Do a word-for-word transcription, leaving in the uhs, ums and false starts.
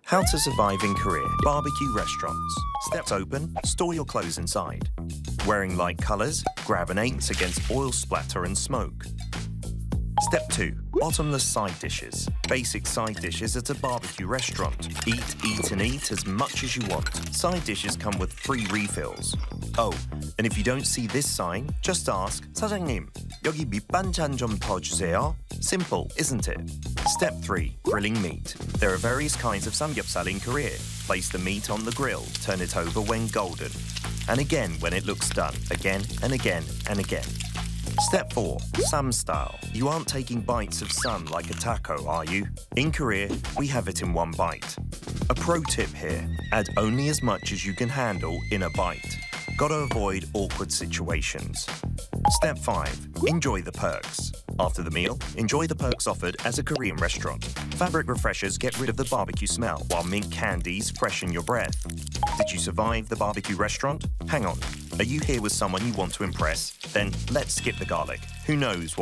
How to survive in Korea. Barbecue restaurants. Steps open, store your clothes inside. Wearing light colors, grab an eights against oil splatter and smoke. Step two. Bottomless side dishes. Basic side dishes at a barbecue restaurant. Eat, eat and eat as much as you want. Side dishes come with free refills. Oh, and if you don't see this sign, just ask, 사장님, 여기 밑반찬 좀 더 주세요. Simple, isn't it? Step three. Grilling meat. There are various kinds of samgyeopsal in Korea. Place the meat on the grill, turn it over when golden. And again when it looks done. Again and again and again. Step four. Sam style. You aren't taking bites of sam like a taco, are you? In Korea, we have it in one bite. A pro tip here. Add only as much as you can handle in a bite. Gotta avoid awkward situations. Step five. Enjoy the perks. After the meal, enjoy the perks offered as a Korean restaurant. Fabric refreshers get rid of the barbecue smell, while mint candies freshen your breath. Did you survive the barbecue restaurant? Hang on. Are you here with someone you want to impress? Then let's skip the garlic. Who knows what